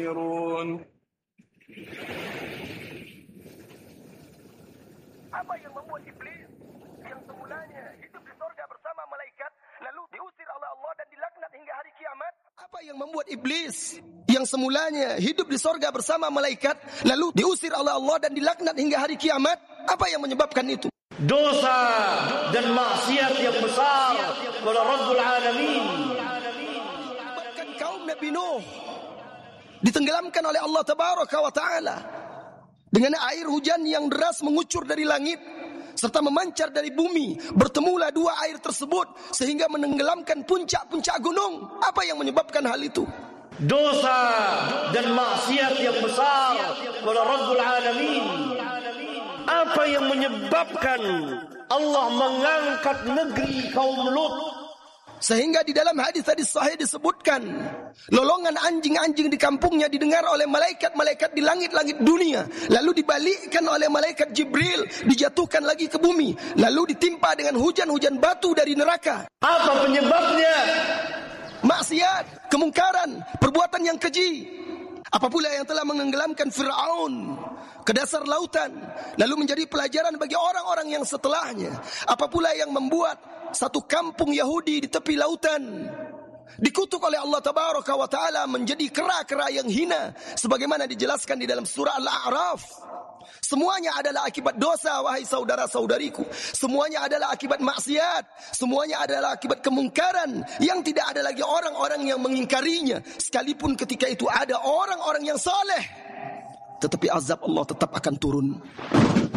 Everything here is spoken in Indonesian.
Apa yang membuat iblis yang semulanya hidup di surga bersama malaikat lalu diusir oleh Allah dan dilaknat hingga hari kiamat? Apa yang membuat iblis yang semulanya hidup di surga bersama malaikat lalu diusir oleh Allah dan dilaknat hingga hari kiamat? Apa yang menyebabkan itu? Dosa dan maksiat yang besar kepada Rabbul Alamin. Bahkan kaum Nabi Nuh ditenggelamkan oleh Allah Tabaraka wa Ta'ala dengan air hujan yang deras mengucur dari langit serta memancar dari bumi. Bertemulah dua air tersebut sehingga menenggelamkan puncak-puncak gunung. Apa yang menyebabkan hal itu? Dosa dan maksiat yang besar kepada Rabbul Alamin. Apa yang menyebabkan Allah mengangkat negeri kaum Lut? Sehingga di dalam hadis-hadis sahih disebutkan lolongan anjing-anjing di kampungnya didengar oleh malaikat-malaikat di langit-langit dunia, lalu dibalikkan oleh malaikat Jibril, dijatuhkan lagi ke bumi, lalu ditimpa dengan hujan-hujan batu dari neraka. Apa penyebabnya? Maksiat, kemungkaran, perbuatan yang keji. Apa pula yang telah menenggelamkan Fir'aun ke dasar lautan, lalu menjadi pelajaran bagi orang-orang yang setelahnya. Apa pula yang membuat satu kampung Yahudi di tepi lautan dikutuk oleh Allah Tabaraka wa Ta'ala menjadi kera-kera yang hina, sebagaimana dijelaskan di dalam surah Al-A'raf. Semuanya adalah akibat dosa, wahai saudara-saudariku. Semuanya adalah akibat maksiat. Semuanya adalah akibat kemungkaran yang tidak ada lagi orang-orang yang mengingkarinya. Sekalipun ketika itu ada orang-orang yang saleh, tetapi azab Allah tetap akan turun.